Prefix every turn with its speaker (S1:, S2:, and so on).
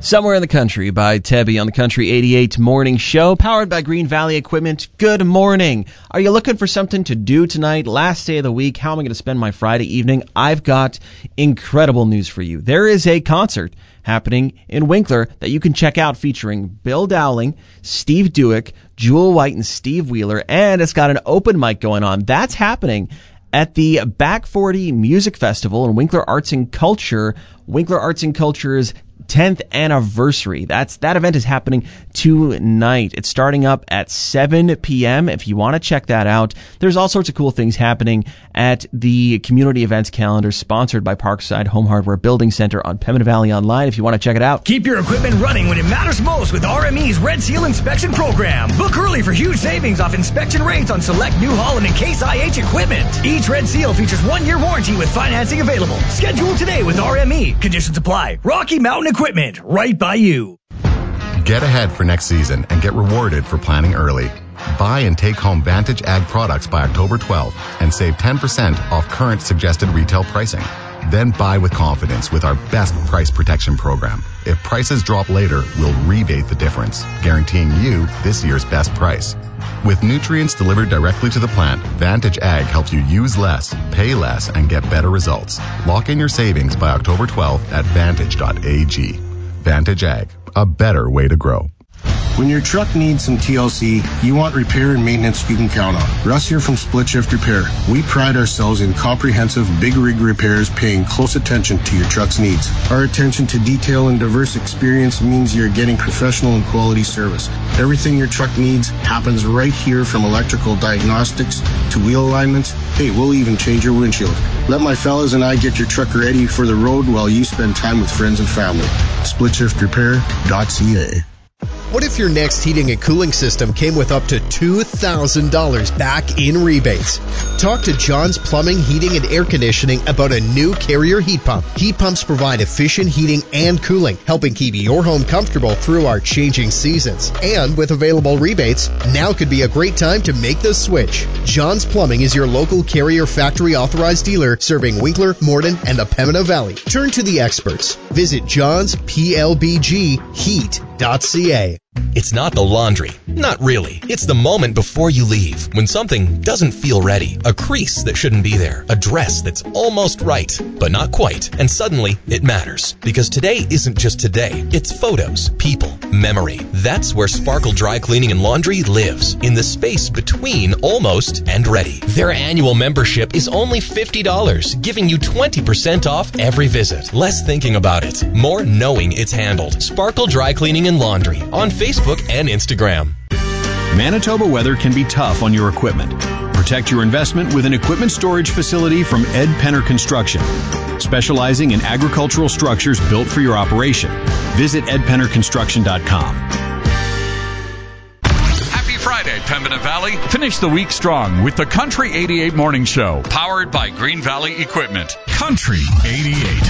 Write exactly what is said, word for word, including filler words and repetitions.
S1: Somewhere in the Country by Tebby on the Country eighty-eight Morning Show, powered by Green Valley Equipment. Good morning. Are you looking for something to do tonight? Last day of the week. How am I going to spend my Friday evening? I've got incredible news for you. There is a concert happening in Winkler that you can check out featuring Bill Dowling, Steve Duick, Jewel White, and Steve Wheeler, and it's got an open mic going on. That's happening at the Back forty Music Festival in Winkler Arts and Culture. Winkler Arts and Culture's tenth anniversary. That's that event is happening tonight. It's starting up at seven p.m. If you want to check that out. There's all sorts of cool things happening at the community events calendar sponsored by Parkside Home Hardware Building Center on Pembina Valley Online if you want to check it out.
S2: Keep your equipment running when it matters most with R M E's Red Seal Inspection Program. Book early for huge savings off inspection rates on select New Holland and Case I H equipment. Each Red Seal features one-year warranty with financing available. Schedule today with R M E. Conditions apply. Rocky Mountain Equipment, right by you.
S3: Get ahead for next season and get rewarded for planning early. Buy and take home Vantage Ag products by October twelfth and save ten percent off current suggested retail pricing. Then buy with confidence with our best price protection program. If prices drop later, we'll rebate the difference, guaranteeing you this year's best price. With nutrients delivered directly to the plant, Vantage Ag helps you use less, pay less, and get better results. Lock in your savings by October twelfth at vantage dot a g. Vantage Ag, a better way to grow.
S4: When your truck needs some T L C, you want repair and maintenance you can count on. Russ here from Split Shift Repair. We pride ourselves in comprehensive big rig repairs, paying close attention to your truck's needs. Our attention to detail and diverse experience means you're getting professional and quality service. Everything your truck needs happens right here, from electrical diagnostics to wheel alignments. Hey, we'll even change your windshield. Let my fellas and I get your truck ready for the road while you spend time with friends and family. split shift repair dot c a.
S5: What if your next heating and cooling system came with up to two thousand dollars back in rebates? Talk to John's Plumbing, Heating, and Air Conditioning about a new Carrier heat pump. Heat pumps provide efficient heating and cooling, helping keep your home comfortable through our changing seasons. And with available rebates, now could be a great time to make the switch. John's Plumbing is your local Carrier factory authorized dealer serving Winkler, Morden, and the Pembina Valley. Turn to the experts. Visit johns p l b g heat dot c a.
S6: It's not the laundry. Not really. It's the moment before you leave, when something doesn't feel ready. A crease that shouldn't be there. A dress that's almost right, but not quite. And suddenly, it matters. Because today isn't just today. It's photos, people, memory. That's where Sparkle Dry Cleaning and Laundry lives. In the space between almost and ready. Their annual membership is only fifty dollars, giving you twenty percent off every visit. Less thinking about it. More knowing it's handled. Sparkle Dry Cleaning and Laundry. On Facebook and Instagram.
S7: Manitoba weather can be tough on your equipment. Protect your investment with an equipment storage facility from Ed Penner Construction, specializing in agricultural structures built for your operation. Visit ed penner construction dot com.
S8: Happy Friday, Pembina Valley. Finish the week strong with the Country eighty-eight Morning Show, powered by Green Valley Equipment. Country eighty-eight.